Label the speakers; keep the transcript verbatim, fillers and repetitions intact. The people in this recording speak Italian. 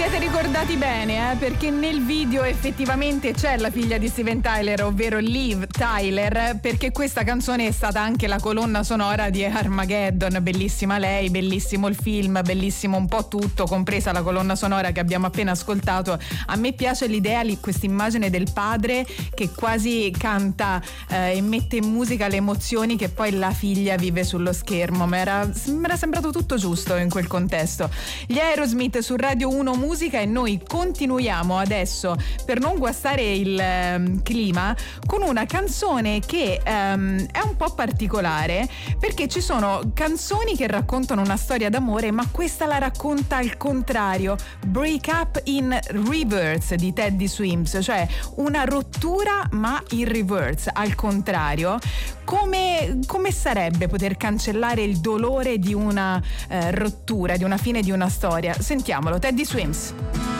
Speaker 1: siete ricordati bene, eh? Perché nel video effettivamente c'è la figlia di Steven Tyler, ovvero Liv Tyler, perché questa canzone è stata anche la colonna sonora di Armageddon. Bellissima lei, bellissimo il film, bellissimo un po' tutto, compresa la colonna sonora che abbiamo appena ascoltato. A me piace l'idea, questa immagine del padre che quasi canta eh, e mette in musica le emozioni che poi la figlia vive sullo schermo. Mi era, mi era sembrato tutto giusto in quel contesto. Gli Aerosmith su Radio uno Musica, e noi continuiamo adesso, per non guastare il um, clima, con una canzone che um, è un po' particolare, perché ci sono canzoni che raccontano una storia d'amore, ma questa la racconta al contrario. Break Up in Reverse di Teddy Swims, cioè una rottura ma in reverse, al contrario. Come, come sarebbe poter cancellare il dolore di una eh, rottura, di una fine di una storia? Sentiamolo, Teddy Swims.